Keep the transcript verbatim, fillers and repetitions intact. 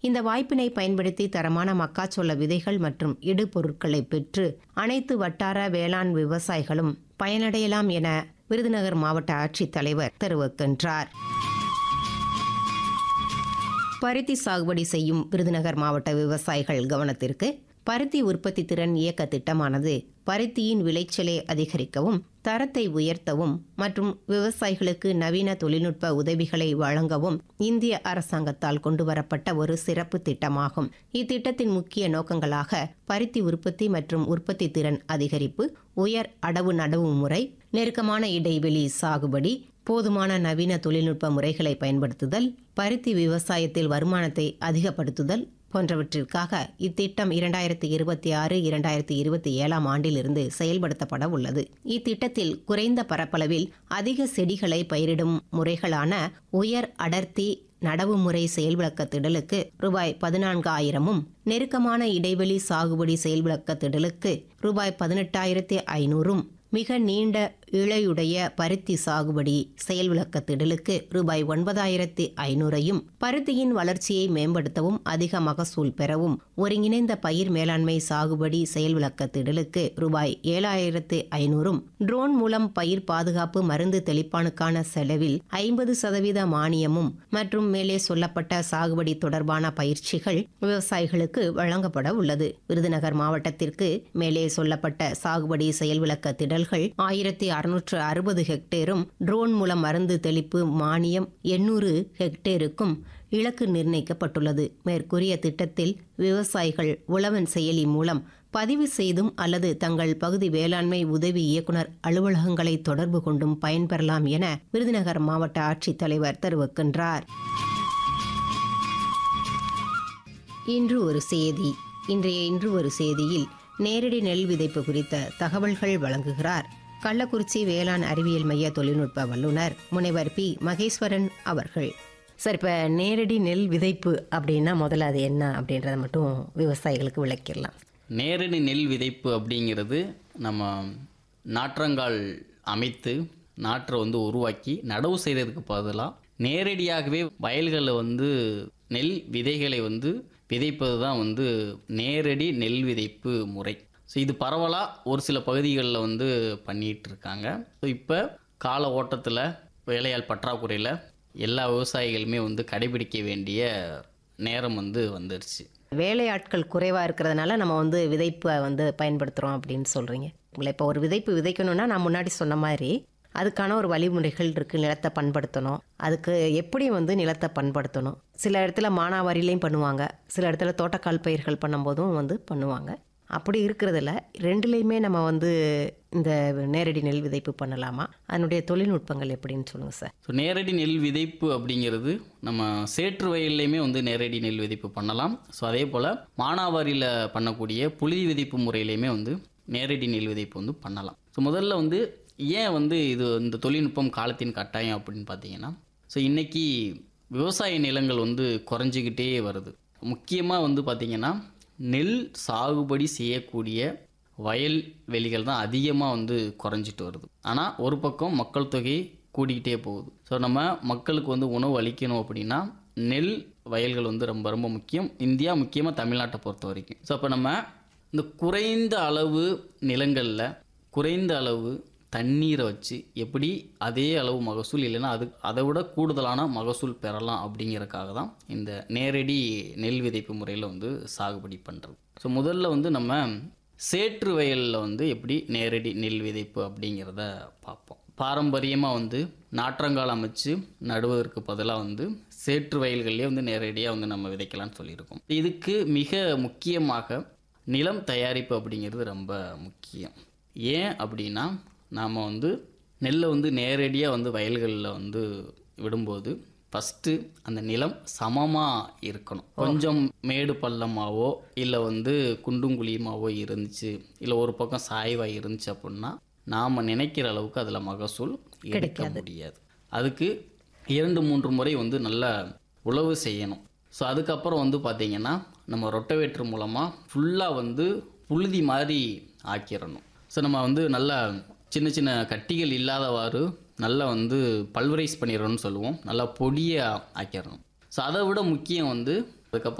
இந்த வாய்ப்பினை பயன்படுத்தி தரமான மக்காச்சோள விதைகள் மற்றும் இடுபொருட்களை பெற்று அனைத்து வட்டார வேளாண் விவசாயிகளும் பயனடையலாம் என விருதுநகர் மாவட்ட ஆட்சித்தலைவர் தெரிவிக்கின்றார். பருத்தி சாகுபடி செய்யும் விருதுநகர் மாவட்ட விவசாயிகள் கவனத்திற்கு பருத்தி உற்பத்தி திறன் இயக்க திட்டமானது பருத்தியின் விளைச்சலை அதிகரிக்கவும், தரத்தை உயர்த்தவும் மற்றும் விவசாயிகளுக்கு நவீன தொழில்நுட்ப உதவிகளை வழங்கவும் இந்திய அரசாங்கத்தால் கொண்டுவரப்பட்ட ஒரு சிறப்பு திட்டமாகும். இத்திட்டத்தின் முக்கிய நோக்கங்களாக பருத்தி உற்பத்தி மற்றும் உற்பத்தி திறன் அதிகரிப்பு, உயர் அடவு நடவு முறை, நெருக்கமான இடைவெளி சாகுபடி, போதுமான நவீன தொழில்நுட்ப முறைகளை பயன்படுத்துதல், பருத்தி விவசாயத்தில் வருமானத்தை அதிகப்படுத்துதல் போன்றவற்றிற்காக இத்திட்டம் இரண்டாயிரத்தி இருபத்தி ஆறு இரண்டாயிரத்தி இருபத்தி ஏழாம் ஆண்டிலிருந்து செயல்படுத்தப்பட உள்ளது. இத்திட்டத்தில் குறைந்த பரப்பளவில் அதிக செடிகளை பயிரிடும் முறைகளான உயர் அடர்த்தி நடவு முறை செயல்விளக்க திடலுக்கு ரூபாய் பதினான்காயிரமும், நெருக்கமான இடைவெளி சாகுபடி செயல்விளக்க திடலுக்கு ரூபாய் பதினெட்டாயிரத்தி ஐநூறும், மிக நீண்ட இழையுடைய பருத்தி சாகுபடி செயல்விளக்க திடலுக்கு ரூபாய் ஒன்பதாயிரத்தி ஐநூறையும், பருத்தியின் வளர்ச்சியை மேம்படுத்தவும் அதிக மகசூல் பெறவும் ஒருங்கிணைந்த பயிர் மேலாண்மை சாகுபடி செயல்விளக்க திடலுக்கு ரூபாய் ஏழாயிரத்தி ஐநூறும், ட்ரோன் மூலம் பயிர் பாதுகாப்பு மருந்து தெளிப்பானுக்கான செலவில் ஐம்பது சதவீத மானியமும் மற்றும் மேலே சொல்லப்பட்ட சாகுபடி தொடர்பான பயிற்சிகள் விவசாயிகளுக்கு வழங்கப்பட உள்ளது. விருதுநகர் மாவட்டத்திற்கு மேலே சொல்லப்பட்ட சாகுபடி செயல்விளக்க திடல்கள் ஆயிரத்தி அறுநூற்று அறுபது ஹெக்டேரும், ட்ரோன் மூலம் மருந்து தெளிப்பு மானியம் எண்ணூறு ஹெக்டேருக்கும் இலக்கு நிர்ணயிக்கப்பட்டுள்ளது. மேற்கூறிய திட்டத்தில் விவசாயிகள் உழவன் செயலி மூலம் பதிவு செய்தும் அல்லது தங்கள் பகுதி வேளாண்மை உதவி இயக்குநர் அலுவலகங்களை தொடர்பு கொண்டும் பயன்பெறலாம் என விருதுநகர் மாவட்ட ஆட்சித்தலைவர் தெரிவிக்கின்றார். இன்று ஒரு செய்தி. இன்றைய இன்று ஒரு செய்தியில் நேரடி நெல் விதைப்பு குறித்த தகவல்கள் வழங்குகிறார் கள்ளக்குறிச்சி வேளாண் அறிவியல் மைய தொழில்நுட்ப வல்லுநர் முனைவர் பி மகேஸ்வரன் அவர்கள். சார், இப்போ நேரடி நெல் விதைப்பு அப்படின்னா முதல்ல அது என்ன அப்படின்றத மட்டும் விவசாயிகளுக்கு விளக்கிடலாம். நேரடி நெல் விதைப்பு அப்படிங்கிறது நம்ம நாற்றங்கால் அமைத்து நாற்றை வந்து உருவாக்கி நடவு செய்கிறதுக்கு பதிலாக நேரடியாகவே வயல்களில் வந்து நெல் விதைகளை வந்து விதைப்பது தான் வந்து நேரடி நெல் விதைப்பு முறை. ஸோ இது பரவலாக ஒரு சில பகுதிகளில் வந்து பண்ணிகிட்டு இருக்காங்க. ஸோ இப்போ கால ஓட்டத்தில் வேலையாள் பற்றாக்குறையில் எல்லா விவசாயிகளுமே வந்து கடைபிடிக்க வேண்டிய நேரம் வந்து வந்துடுச்சு. வேலையாட்கள் குறைவாக இருக்கிறதுனால நம்ம வந்து விதைப்பை வந்து பயன்படுத்துகிறோம் அப்படின்னு சொல்கிறீங்க. இல்லை, இப்போ ஒரு விதைப்பு விதைக்கணும்னா நான் முன்னாடி சொன்ன மாதிரி அதுக்கான ஒரு வழிமுறைகள் இருக்குது. நிலத்தை பண்படுத்தணும், அதுக்கு எப்படி வந்து நிலத்தை பண்படுத்தணும். சில இடத்துல மானாவாரிலையும் பண்ணுவாங்க, சில இடத்துல தோட்டக்கால் பயிர்கள் பண்ணும்போதும் வந்து பண்ணுவாங்க. அப்படி இருக்கிறதுல ரெண்டுலேயுமே நம்ம வந்து இந்த நேரடி நெல் விதைப்பு பண்ணலாமா? அதனுடைய தொழில்நுட்பங்கள் எப்படின்னு சொல்லுங்கள் சார். ஸோ நேரடி நெல் விதைப்பு அப்படிங்கிறது நம்ம சேற்று வயல்லையுமே வந்து நேரடி நெல் விதைப்பு பண்ணலாம். ஸோ அதே போல் மானாவாரியில் பண்ணக்கூடிய புழுதி விதைப்பு முறையிலையுமே வந்து நேரடி நெல் விதைப்பு வந்து பண்ணலாம். ஸோ முதல்ல வந்து ஏன் வந்து இது இந்த தொழில்நுட்பம் காலத்தின் கட்டாயம் அப்படின்னு பார்த்தீங்கன்னா, ஸோ இன்றைக்கி விவசாய நிலங்கள் வந்து குறைஞ்சிக்கிட்டே வருது. முக்கியமாக வந்து பார்த்திங்கன்னா நெல் சாகுபடி செய்யக்கூடிய வயல் வெளிகள் தான் அதிகமாக வந்து குறைஞ்சிட்டு வருது. ஆனால் ஒரு பக்கம் மக்கள் தொகை கூடிக்கிட்டே போகுது. ஸோ நம்ம மக்களுக்கு வந்து உணவு அளிக்கணும் அப்படின்னா நெல் வயல்கள் வந்து ரொம்ப ரொம்ப முக்கியம். இந்தியா முக்கியமாக தமிழ்நாட்டை பொறுத்த வரைக்கும். ஸோ அப்போ நம்ம இந்த குறைந்த அளவு நிலங்களில் குறைந்த அளவு தண்ணீரை வச்சு எப்படி அதே அளவு மகசூல் இல்லைன்னா அது அதை விட கூடுதலான மகசூல் பெறலாம் அப்படிங்கிறதுக்காக தான் இந்த நேரடி நெல் விதைப்பு முறையில் வந்து சாகுபடி பண்ணுறது. ஸோ முதல்ல வந்து நம்ம சேற்று வயலில் வந்து எப்படி நேரடி நெல் விதைப்பு அப்படிங்கிறத பார்ப்போம். பாரம்பரியமாக வந்து நாற்றங்கால் அமைச்சு நடுவதற்கு பதிலாக வந்து சேற்று வயல்கள்லேயே வந்து நேரடியாக வந்து நம்ம விதைக்கலாம்னு சொல்லியிருக்கோம். இதுக்கு மிக முக்கியமாக நிலம் தயாரிப்பு அப்படிங்கிறது ரொம்ப முக்கியம். ஏன் அப்படின்னா நாம் வந்து நெல்லை வந்து நேரடியாக வந்து வயல்களில் வந்து விடும்போது ஃபஸ்ட்டு அந்த நிலம் சமமாக இருக்கணும். கொஞ்சம் மேடு பள்ளமாவோ இல்லை வந்து குண்டும் குழியுமாவோ இருந்துச்சு, இல்லை ஒரு பக்கம் சாய்வாக இருந்துச்சு அப்படின்னா நாம் நினைக்கிற அளவுக்கு அதில் மகசூல் எடுக்க முடியாது. அதுக்கு இரண்டு மூன்று முறை வந்து நல்லா உழவு செய்யணும். ஸோ அதுக்கப்புறம் வந்து பார்த்திங்கன்னா நம்ம ரொட்டவேட்டர் மூலமாக ஃபுல்லாக வந்து புழுதி மாதிரி ஆக்கிடணும். ஸோ நம்ம வந்து நல்லா சின்ன சின்ன கட்டிகள் இல்லாதவாறு நல்லா வந்து பல்வரைஸ் பண்ணிடணும்னு சொல்லுவோம். நல்லா பொடியாக ஆக்கிடணும். ஸோ அதை விட முக்கியம் வந்து அதுக்கப்புறம்